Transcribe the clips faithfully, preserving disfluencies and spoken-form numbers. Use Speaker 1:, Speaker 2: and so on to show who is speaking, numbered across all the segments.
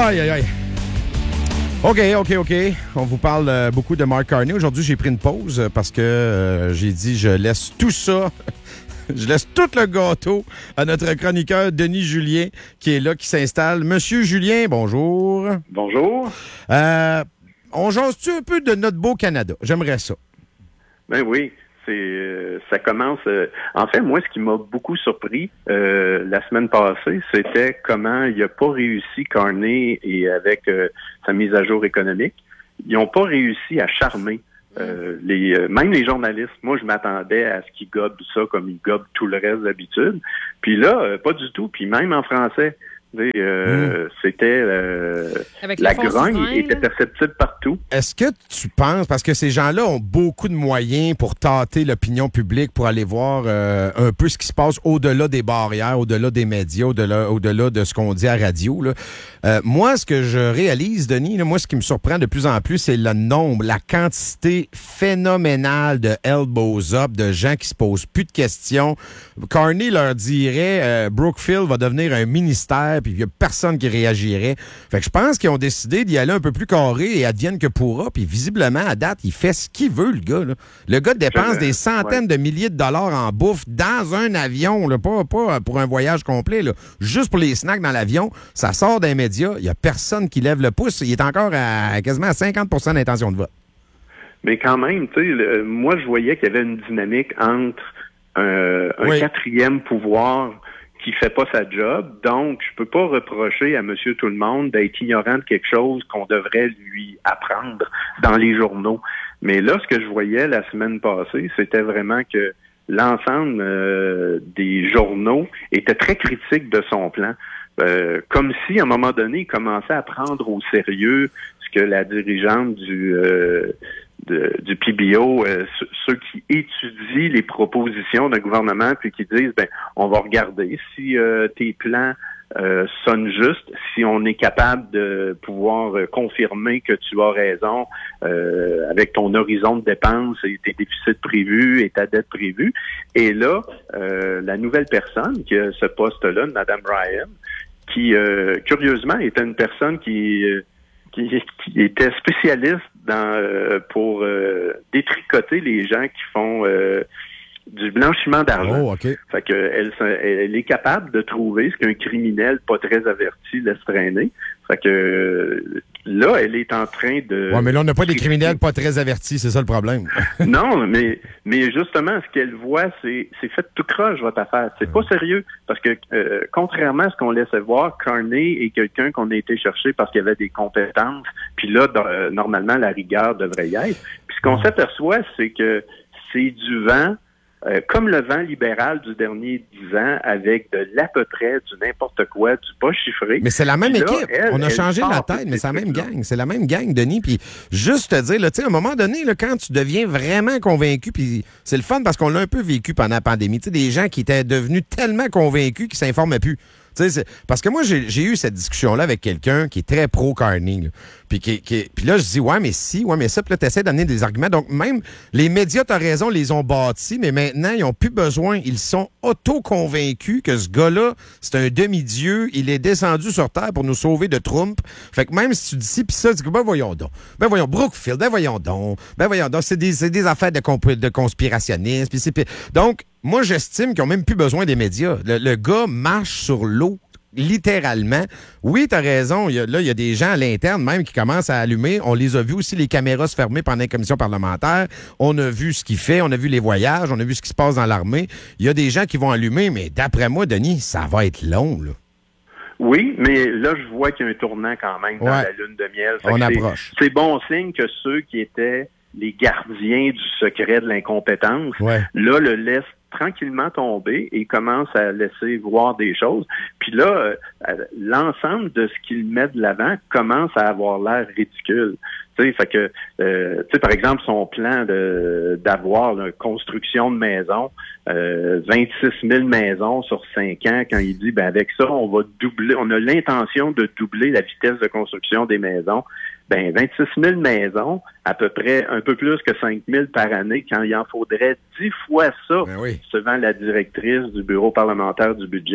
Speaker 1: Aïe, aïe, aïe. OK, OK, OK. On vous parle euh, beaucoup de Mark Carney. Aujourd'hui, j'ai pris une pause parce que euh, j'ai dit je laisse tout ça, je laisse tout le gâteau à notre chroniqueur Denis Julien qui est là, qui s'installe. Monsieur Julien, bonjour.
Speaker 2: Bonjour.
Speaker 1: Euh, on jase-tu un peu de notre beau Canada? J'aimerais ça.
Speaker 2: Ben oui. C'est, euh, ça commence... Euh, en fait, moi, ce qui m'a beaucoup surpris euh, la semaine passée, c'était comment il n'a pas réussi, Carney, et avec euh, sa mise à jour économique, ils n'ont pas réussi à charmer euh, les euh, même les journalistes. Moi, je m'attendais à ce qu'ils gobent ça comme ils gobent tout le reste d'habitude. Puis là, euh, pas du tout. Puis même en français, euh, mmh. c'était... Euh, la grogne était perceptible partout.
Speaker 1: Est-ce que tu penses, parce que ces gens-là ont beaucoup de moyens pour tâter l'opinion publique, pour aller voir euh, un peu ce qui se passe au-delà des barrières, au-delà des médias, au-delà, au-delà de ce qu'on dit à la radio, là. Euh, moi, ce que je réalise, Denis, là, moi, ce qui me surprend de plus en plus, c'est le nombre, la quantité phénoménale de elbows up, de gens qui se posent plus de questions. Carney leur dirait, euh, Brookfield va devenir un ministère, puis il n'y a personne qui réagirait. Fait que je pense qu'ils ont décidé d'y aller un peu plus carré et advienne que pourra, puis visiblement, à date, il fait ce qu'il veut, le gars, là. Le gars dépense des centaines ouais. de milliers de dollars en bouffe dans un avion, là, pas, pas pour un voyage complet, là. Juste pour les snacks dans l'avion. Ça sort des médias. Il n'y a personne qui lève le pouce. Il est encore à quasiment à cinquante pour cent d'intention de vote.
Speaker 2: Mais quand même, tu sais, moi, je voyais qu'il y avait une dynamique entre euh, un oui. quatrième pouvoir qui fait pas sa job. Donc, je peux pas reprocher à Monsieur Tout-le-Monde d'être ignorant de quelque chose qu'on devrait lui apprendre dans les journaux. Mais là, ce que je voyais la semaine passée, c'était vraiment que l'ensemble euh, des journaux était très critique de son plan. Euh, comme si, à un moment donné, il commençait à prendre au sérieux ce que la dirigeante du euh, de, du P B O, euh, ceux qui étudient les propositions d'un gouvernement, puis qui disent, ben, on va regarder si euh, tes plans euh, sonnent juste, si on est capable de pouvoir euh, confirmer que tu as raison euh, avec ton horizon de dépenses et tes déficits prévus et ta dette prévue. Et là, euh, la nouvelle personne qui a ce poste-là, Mme Ryan, qui, euh, curieusement, était une personne qui, euh, qui, qui était spécialiste dans euh, pour euh, détricoter les gens qui font euh, du blanchiment d'argent.
Speaker 1: Oh, okay.
Speaker 2: Fait que elle, elle est capable de trouver ce qu'un criminel pas très averti laisse traîner. Fait que là, elle est en train de...
Speaker 1: Ouais, mais là, on n'a pas des criminels pas très avertis, c'est ça le problème.
Speaker 2: Non, mais mais justement, ce qu'elle voit, c'est c'est fait tout croche, votre affaire. C'est pas sérieux, parce que euh, contrairement à ce qu'on laissait voir, Carney est quelqu'un qu'on a été chercher parce qu'il avait des compétences, puis là, euh, normalement, la rigueur devrait y être. Puis ce qu'on s'aperçoit, c'est que c'est du vent, Euh, comme le vent libéral du dernier dix ans, avec de l'à peu près, du n'importe quoi, du pas chiffré.
Speaker 1: Mais c'est la même
Speaker 2: là,
Speaker 1: équipe.
Speaker 2: Elle,
Speaker 1: on a changé la tête, mais c'est la même gang. C'est la même gang, Denis. Puis juste te dire, là, tu sais, à un moment donné, là, quand tu deviens vraiment convaincu, puis c'est le fun parce qu'on l'a un peu vécu pendant la pandémie, tu sais, des gens qui étaient devenus tellement convaincus qu'ils s'informaient plus. Parce que moi, j'ai, j'ai eu cette discussion-là avec quelqu'un qui est très pro-Carney. Là. Puis, qui, qui, puis là, je dis, ouais, mais si, ouais, mais ça, puis là, tu essaies d'amener des arguments. Donc, même les médias, tu as raison, les ont bâtis, mais maintenant, ils n'ont plus besoin. Ils sont auto-convaincus que ce gars-là, c'est un demi-dieu. Il est descendu sur Terre pour nous sauver de Trump. Fait que même si tu dis ci, puis ça, tu dis, ben voyons donc. Ben voyons, Brookfield, ben voyons donc. Ben voyons donc. C'est des, c'est des affaires de, comp- de conspirationnistes. Puis c'est, puis... Donc, moi, j'estime qu'ils n'ont même plus besoin des médias. Le, le gars marche sur l'eau, littéralement. Oui, t'as raison. Il y a, là, il y a des gens à l'interne même qui commencent à allumer. On les a vus aussi, les caméras se fermer pendant les commissions parlementaires. On a vu ce qu'il fait. On a vu les voyages. On a vu ce qui se passe dans l'armée. Il y a des gens qui vont allumer, mais d'après moi, Denis, ça va être long, là.
Speaker 2: Oui, mais là, je vois qu'il y a un tournant quand même dans ouais. la lune de miel. Fait
Speaker 1: On
Speaker 2: c'est,
Speaker 1: approche.
Speaker 2: C'est bon signe que ceux qui étaient les gardiens du secret de l'incompétence,
Speaker 1: ouais.
Speaker 2: là, le laissent tranquillement tomber et commence à laisser voir des choses. Puis là, euh, l'ensemble de ce qu'il met de l'avant commence à avoir l'air ridicule. Tu sais, fait que, euh, tu sais, par exemple, son plan de d'avoir une construction de maisons, euh, vingt-six mille maisons sur cinq ans, quand il dit, ben avec ça, on va doubler, on a l'intention de doubler la vitesse de construction des maisons. Ben, vingt-six mille maisons, à peu près un peu plus que cinq mille par année, quand il en faudrait dix fois ça,
Speaker 1: ben oui.
Speaker 2: selon la directrice du bureau parlementaire du budget.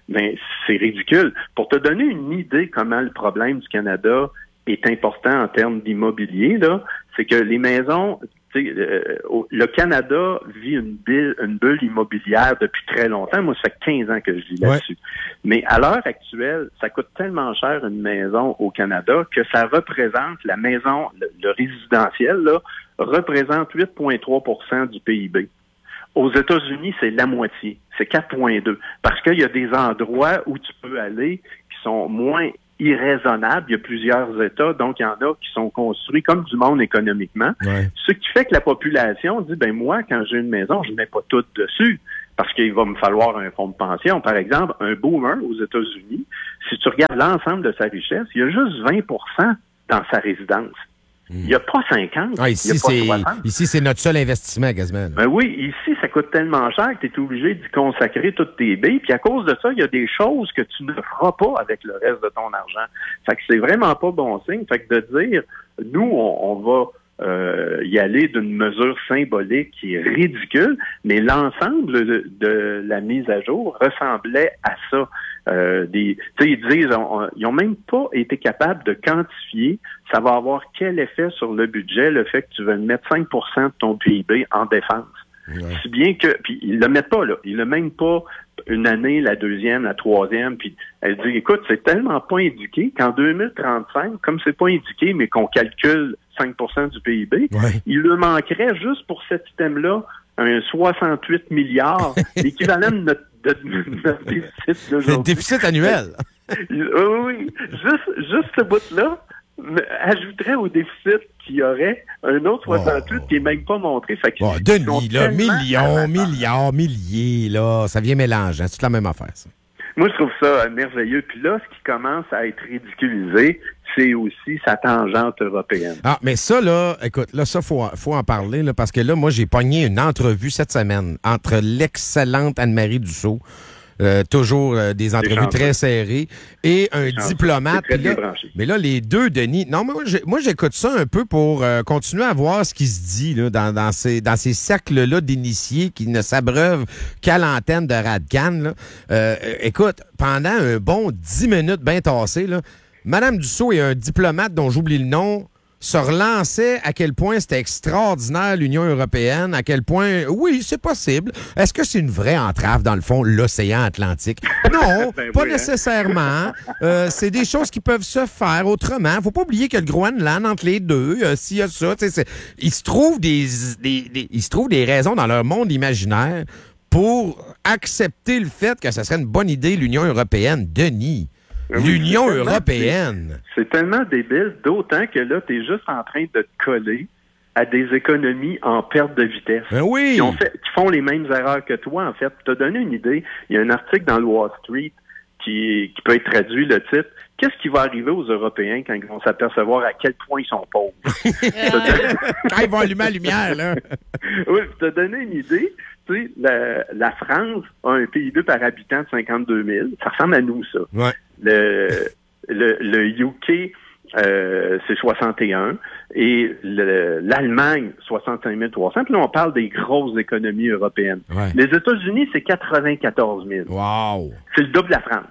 Speaker 2: Mais c'est ridicule. Pour te donner une idée comment le problème du Canada est important en termes d'immobilier, là, c'est que les maisons, tu sais, euh, le Canada vit une bulle, une bulle immobilière depuis très longtemps. Moi, ça fait quinze ans que je vis là-dessus. Ouais. Mais à l'heure actuelle, ça coûte tellement cher une maison au Canada que ça représente, la maison, le, le résidentiel, là, représente huit virgule trois pour cent du P I B. Aux États-Unis, c'est la moitié. C'est quatre virgule deux. Parce qu'il y a des endroits où tu peux aller qui sont moins irraisonnables. Il y a plusieurs États, donc il y en a qui sont construits comme du monde économiquement. Ouais. Ce qui fait que la population dit, ben moi, quand j'ai une maison, je ne mets pas tout dessus parce qu'il va me falloir un fonds de pension. Par exemple, un boomer aux États-Unis, si tu regardes l'ensemble de sa richesse, il y a juste vingt pour cent dans sa résidence. Il n'y a pas cinquante.
Speaker 1: Ah, ici, c'est, ici, c'est notre seul investissement, quasiment.
Speaker 2: Ben oui, ici, ça coûte tellement cher que tu es obligé d'y consacrer toutes tes billes. Puis à cause de ça, il y a des choses que tu ne feras pas avec le reste de ton argent. Fait que c'est vraiment pas bon signe. Fait que de dire, nous, on, on va euh, y aller d'une mesure symbolique qui est ridicule, mais l'ensemble de, de la mise à jour ressemblait à ça. Euh, des, tu sais, ils disent, on, on, ils ont même pas été capables de quantifier ça va avoir quel effet sur le budget, le fait que tu veux mettre cinq pour cent de ton P I B en défense. Ouais. Si bien que, puis ils le mettent pas là, ils le mettent pas une année, la deuxième, la troisième, puis elle dit, écoute, c'est tellement pas indiqué qu'en deux mille trente-cinq, comme c'est pas indiqué, mais qu'on calcule cinq pour cent du P I B, ouais. il lui manquerait juste pour cet item-là un soixante-huit milliards, l'équivalent de notre, de, de notre déficit d'aujourd'hui.
Speaker 1: Le déficit annuel.
Speaker 2: oui, oui, juste, juste ce bout-là ajouterait au déficit qu'il y aurait un autre soixante-huit oh. qui n'est même pas montré. Fait que
Speaker 1: oh, Denis, là, millions, milliards, milliers, là, ça vient mélanger. Hein, c'est toute la même affaire, ça.
Speaker 2: Moi, je trouve ça merveilleux. Puis là, ce qui commence à être ridiculisé, c'est aussi sa tangente européenne.
Speaker 1: Ah, mais ça, là, écoute, là, ça, faut, faut en parler, là, parce que là, moi, j'ai pogné une entrevue cette semaine entre l'excellente Anne-Marie Dussault, Euh, toujours euh, des entrevues très serrées, et un diplomate. Là, mais là, les deux, Denis, non, moi, moi j'écoute ça un peu pour euh, continuer à voir ce qui se dit là, dans, dans ces, dans ces cercles-là d'initiés qui ne s'abreuvent qu'à l'antenne de Radcan. Là. Euh, écoute, pendant un bon dix minutes bien tassé, là, Mme Dussault et un diplomate dont j'oublie le nom se relançait à quel point c'était extraordinaire l'Union européenne, à quel point, oui, c'est possible. Est-ce que c'est une vraie entrave, dans le fond, l'océan Atlantique? Non, ben pas oui, nécessairement. Hein? Euh, c'est des choses qui peuvent se faire autrement. Faut pas oublier que le Groenland, entre les deux, euh, s'il y a ça, c'est, il se trouve des, des, des, il se trouve des raisons dans leur monde imaginaire pour accepter le fait que ce serait une bonne idée, l'Union européenne. Denis. L'Union oui, européenne.
Speaker 2: C'est tellement débile, d'autant que là, tu es juste en train de te coller à des économies en perte de vitesse.
Speaker 1: Ben oui.
Speaker 2: Qui, ont fait, qui font les mêmes erreurs que toi, en fait. Pour te donner une idée, il y a un article dans le Wall Street qui, qui peut être traduit, le titre. Qu'est-ce qui va arriver aux Européens quand ils vont s'apercevoir à quel point ils sont pauvres?
Speaker 1: Quand ils vont allumer la lumière, là.
Speaker 2: Oui, pour te donner une idée, tu sais, la, la France a un P I B par habitant de cinquante-deux mille. Ça ressemble à nous, ça.
Speaker 1: Ouais.
Speaker 2: Le, le, le U K, euh, c'est soixante et un. Et le, l'Allemagne, soixante-cinq mille trois cents. Puis là, on parle des grosses économies européennes.
Speaker 1: Ouais.
Speaker 2: Les États-Unis, c'est quatre-vingt-quatorze mille.
Speaker 1: Wow!
Speaker 2: C'est le double de la France.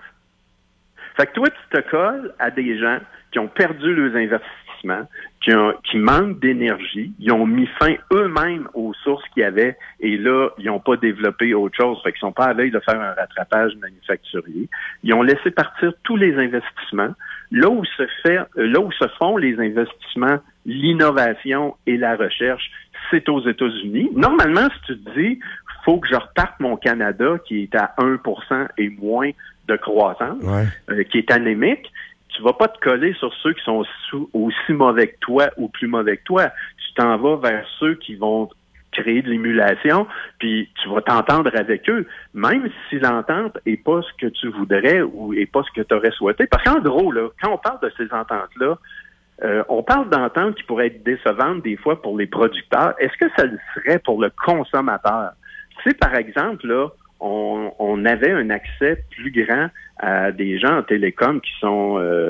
Speaker 2: Fait que toi, tu te colles à des gens qui ont perdu leurs investissements, qui, ont, qui manquent d'énergie, ils ont mis fin eux-mêmes aux sources qu'il y avait, et là, ils n'ont pas développé autre chose. Fait qu'ils sont pas à veille de faire un rattrapage manufacturier. Ils ont laissé partir tous les investissements. Là où se fait, là où se font les investissements, l'innovation et la recherche, c'est aux États-Unis. Normalement, si tu te dis, faut que je reparte mon Canada, qui est à un pour cent et moins de croissance,
Speaker 1: ouais.
Speaker 2: euh, qui est anémique, tu vas pas te coller sur ceux qui sont sous, aussi mauvais que toi ou plus mauvais que toi. Tu t'en vas vers ceux qui vont créer de l'émulation, puis tu vas t'entendre avec eux, même si l'entente est pas ce que tu voudrais ou est pas ce que tu aurais souhaité. Parce qu'en gros, là, quand on parle de ces ententes-là, euh, on parle d'ententes qui pourraient être décevantes des fois pour les producteurs. Est-ce que ça le serait pour le consommateur? Si, par exemple, là, on, on avait un accès plus grand à des gens en télécom qui sont euh,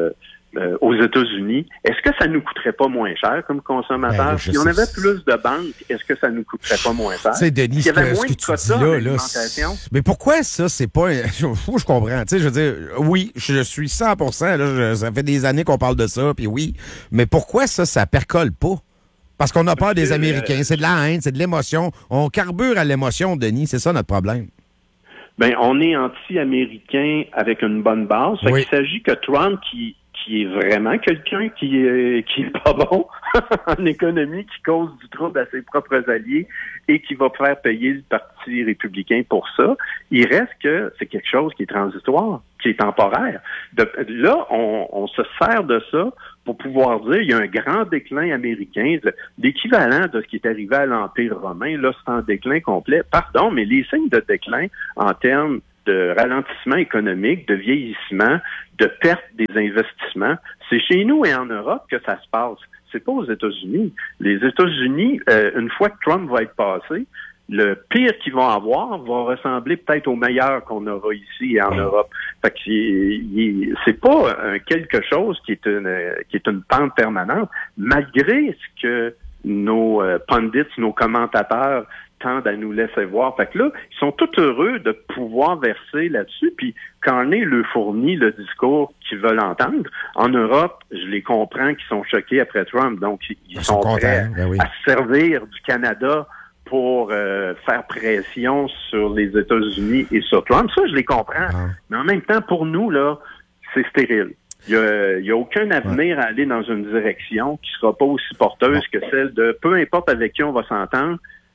Speaker 2: euh, aux États-Unis, est-ce que ça nous coûterait pas moins cher comme consommateurs? Ben, si on avait plus de banques, est-ce que ça nous coûterait pas moins cher?
Speaker 1: Tu sais, Denis,
Speaker 2: S'il y avait
Speaker 1: ce
Speaker 2: moins
Speaker 1: que
Speaker 2: de
Speaker 1: tu
Speaker 2: quotas
Speaker 1: dis
Speaker 2: en
Speaker 1: là,
Speaker 2: alimentation?
Speaker 1: là mais pourquoi ça, c'est pas... Je, je comprends, tu sais, je veux dire, oui, je suis cent pour cent, là, je, ça fait des années qu'on parle de ça, puis oui, mais pourquoi ça, ça percole pas? Parce qu'on a peur des Américains, euh, c'est de la haine, c'est de l'émotion. On carbure à l'émotion, Denis, c'est ça notre problème.
Speaker 2: Ben, on est anti-américain avec une bonne base. Fait oui. qu'il s'agit que Trump, qui, qui est vraiment quelqu'un qui est, qui est pas bon en économie, qui cause du trouble à ses propres alliés et qui va faire payer le Parti républicain pour ça, il reste que c'est quelque chose qui est transitoire, qui est temporaire. De, là, on, on se sert de ça pour pouvoir dire il y a un grand déclin américain, l'équivalent de ce qui est arrivé à l'Empire romain, là, c'est en déclin complet. Pardon, mais les signes de déclin en termes de ralentissement économique, de vieillissement, de perte des investissements, c'est chez nous et en Europe que ça se passe. C'est pas aux États-Unis. Les États-Unis, euh, une fois que Trump va être passé, le pire qu'ils vont avoir va ressembler peut-être au meilleur qu'on aura ici et en Europe. Fait que c'est, c'est pas un quelque chose qui est une qui est une pente permanente, malgré ce que nos euh, pundits, nos commentateurs tendent à nous laisser voir. Fait que là, ils sont tous heureux de pouvoir verser là-dessus, puis quand est le fournit le discours qu'ils veulent entendre. En Europe, je les comprends qu'ils sont choqués après Trump, donc ils, ils sont, sont prêts
Speaker 1: ben oui.
Speaker 2: à se servir du Canada pour euh, faire pression sur les États-Unis et sur Trump. Ça, je les comprends. Ah. Mais en même temps, pour nous, là, c'est stérile. Il n'y a, a aucun avenir ouais. à aller dans une direction qui sera pas aussi porteuse ouais. que celle de peu importe avec qui on va s'entendre,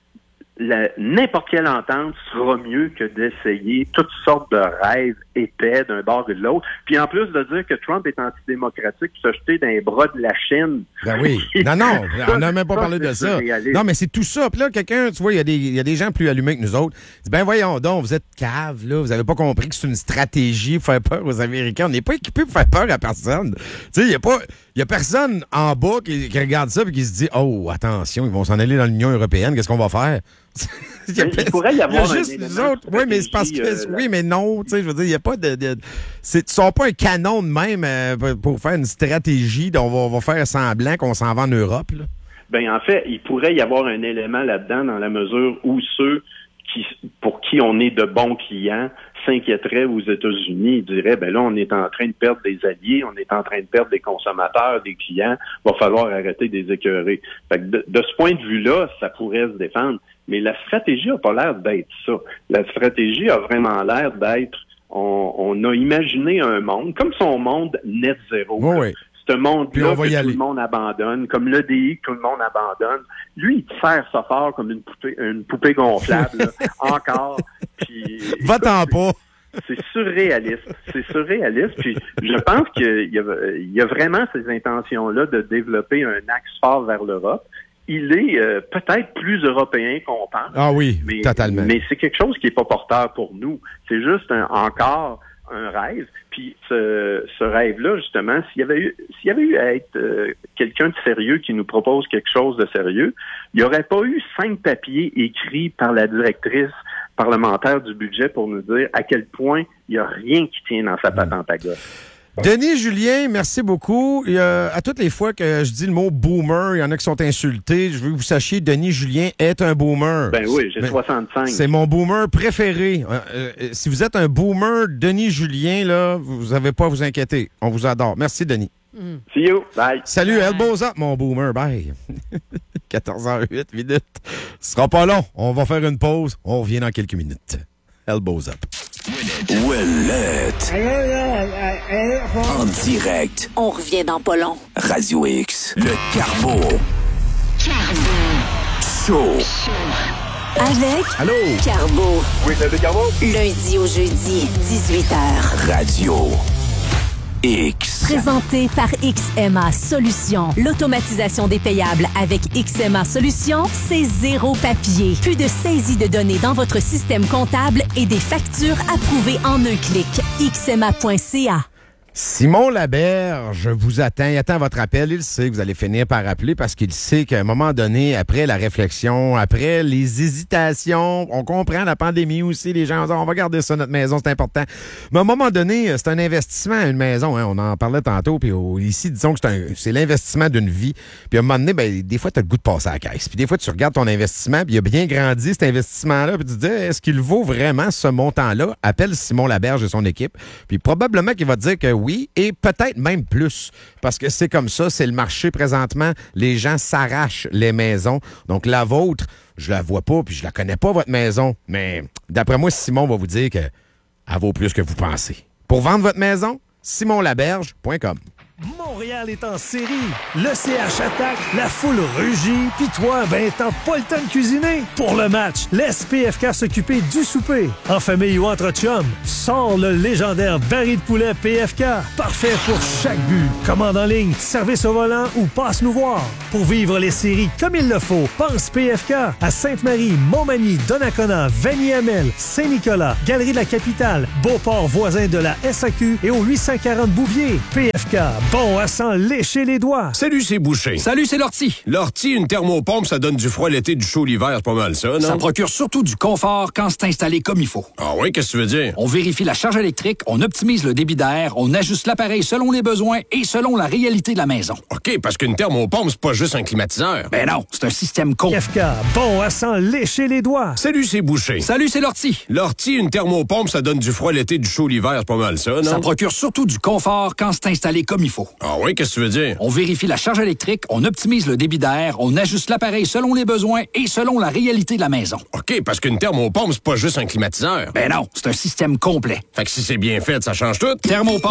Speaker 2: la, n'importe quelle entente sera mieux que d'essayer toutes sortes de rêves épais d'un bord et de l'autre. Puis en plus de dire que Trump est antidémocratique, se jeter dans les bras de la Chine.
Speaker 1: Ben oui. Non, non, on n'a même pas ça, parlé de ça. Réaliste. Non, mais c'est tout ça. Puis là, quelqu'un, tu vois, il y a des, il y a des gens plus allumés que nous autres. Dit, ben voyons donc, vous êtes cave, là. Vous avez pas compris que c'est une stratégie pour faire peur aux Américains. On n'est pas équipé pour faire peur à personne. Tu sais, il y a pas, il y a personne en bas qui, qui regarde ça et qui se dit, oh, attention, ils vont s'en aller dans l'Union européenne. Qu'est-ce qu'on va faire?
Speaker 2: il, y a, il pourrait y avoir
Speaker 1: il y a juste nous autres. Oui, mais c'est parce que euh, oui, mais non, tu sais, je veux dire, il n'y a pas de, de c'est, ils sont pas un canon de même euh, pour faire une stratégie dont on va, on va faire semblant qu'on s'en va en Europe, là.
Speaker 2: Ben en fait, il pourrait y avoir un élément là-dedans dans la mesure où ceux qui pour qui on est de bons clients s'inquiéteraient aux États-Unis, ils diraient ben là on est en train de perdre des alliés, on est en train de perdre des consommateurs, des clients, va falloir arrêter des écœurés. Fait que de, de ce point de vue-là, ça pourrait se défendre. Mais la stratégie a pas l'air d'être ça. La stratégie a vraiment l'air d'être, on, on a imaginé un monde, comme son monde net zéro.
Speaker 1: Oui, oui.
Speaker 2: Ce monde-là que tout aller. le monde abandonne, comme l'E D I que tout le monde abandonne. Lui, il te sert ça fort comme une poupée, une poupée gonflable, là, encore. Puis,
Speaker 1: va-t'en pas!
Speaker 2: C'est surréaliste. C'est surréaliste. Puis je pense qu'il y a, il y a vraiment ces intentions-là de développer un axe fort vers l'Europe. Il est euh, peut-être plus européen qu'on pense.
Speaker 1: Ah oui,
Speaker 2: mais,
Speaker 1: totalement.
Speaker 2: Mais c'est quelque chose qui est pas porteur pour nous. C'est juste un, encore un rêve. Puis ce, ce rêve-là, justement, s'il y avait eu, s'il y avait eu à être euh, quelqu'un de sérieux qui nous propose quelque chose de sérieux, il n'y aurait pas eu cinq papiers écrits par la directrice parlementaire du budget pour nous dire à quel point il n'y a rien qui tient dans sa patente à gosse.
Speaker 1: Denis Julien, merci beaucoup. Et, euh, à toutes les fois que je dis le mot boomer, il y en a qui sont insultés. Je veux que vous sachiez, Denis Julien est un boomer.
Speaker 2: Ben oui, j'ai soixante-cinq.
Speaker 1: C'est mon boomer préféré. Euh, euh, si vous êtes un boomer, Denis Julien, là, vous n'avez pas à vous inquiéter. On vous adore. Merci, Denis.
Speaker 2: Mm. See you. Bye.
Speaker 1: Salut, elbows up, mon boomer. Bye. quatorze heures huit minutes. Ce sera pas long. On va faire une pause. On revient dans quelques minutes. Elbows up.
Speaker 3: Ouellette. En direct.
Speaker 4: On revient dans pas long.
Speaker 3: Radio X. Le Carbo. Show.
Speaker 4: Avec
Speaker 1: Allô?
Speaker 4: Carbo.
Speaker 2: Oui, c'est le Carbo.
Speaker 4: Lundi au jeudi, dix-huit heures.
Speaker 3: Radio X.
Speaker 4: Présenté par X M A Solutions. L'automatisation des payables avec X M A Solutions, c'est zéro papier. Plus de saisie de données dans votre système comptable et des factures approuvées en un clic. X M A point C A.
Speaker 1: Simon Laberge vous attend. Il attend votre appel. Il sait que vous allez finir par appeler parce qu'il sait qu'à un moment donné, après la réflexion, après les hésitations, on comprend la pandémie aussi. Les gens disent, on va garder ça, notre maison, c'est important. Mais à un moment donné, c'est un investissement à une maison. Hein. On en parlait tantôt. Puis oh, ici, disons que c'est, un, c'est l'investissement d'une vie. Puis à un moment donné, ben, des fois, tu as le goût de passer à la caisse. Puis des fois, tu regardes ton investissement, puis il a bien grandi cet investissement-là. Puis tu te dis, est-ce qu'il vaut vraiment ce montant-là? Appelle Simon Laberge et son équipe. Puis probablement qu'il va te dire que oui, et peut-être même plus, parce que c'est comme ça, c'est le marché présentement. Les gens s'arrachent les maisons. Donc la vôtre, je la vois pas, puis je la connais pas, votre maison. Mais d'après moi, Simon va vous dire qu'elle vaut plus que vous pensez. Pour vendre votre maison, simon laberge point com.
Speaker 5: Montréal est en série. Le C H attaque, la foule rugit, pis toi, ben t'as pas le temps de cuisiner. Pour le match, laisse P F K s'occuper du souper. En famille ou entre chums, sors le légendaire baril de poulet P F K. Parfait pour chaque but. Commande en ligne, service au volant ou passe nous voir. Pour vivre les séries comme il le faut, pense P F K à Sainte-Marie, Montmagny, Donnacona, Vanier-Amel, Saint-Nicolas, Galerie de la Capitale, Beauport voisin de la S A Q et au huit cent quarante Bouvier. P F K. Bon à s'en lécher les doigts.
Speaker 6: Salut, c'est Boucher.
Speaker 7: Salut, c'est Lortie.
Speaker 6: Lortie, une thermopompe, ça donne du froid l'été, du chaud l'hiver, c'est pas mal ça, non?
Speaker 7: Ça procure surtout du confort quand c'est installé comme il faut.
Speaker 6: Ah oui, qu'est-ce que tu veux dire?
Speaker 7: On vérifie la charge électrique, on optimise le débit d'air, on ajuste l'appareil selon les besoins et selon la réalité de la maison.
Speaker 6: OK, parce qu'une thermopompe, c'est pas juste un climatiseur.
Speaker 7: Ben non, c'est un système con.
Speaker 5: P F K, bon à s'en lécher les doigts.
Speaker 6: Salut, c'est Boucher.
Speaker 7: Salut, c'est Lortie.
Speaker 6: Lortie, une thermopompe, ça donne du froid l'été, du chaud l'hiver, c'est pas mal ça, non?
Speaker 7: Ça procure surtout du confort quand c'est installé comme il faut.
Speaker 6: Ah oui, qu'est-ce que tu veux dire?
Speaker 7: On vérifie la charge électrique, on optimise le débit d'air, on ajuste l'appareil selon les besoins et selon la réalité de la maison.
Speaker 6: OK, parce qu'une thermopompe, c'est pas juste un climatiseur.
Speaker 7: Ben non, c'est un système complet.
Speaker 6: Fait que si c'est bien fait, ça change tout.
Speaker 7: Thermopompe.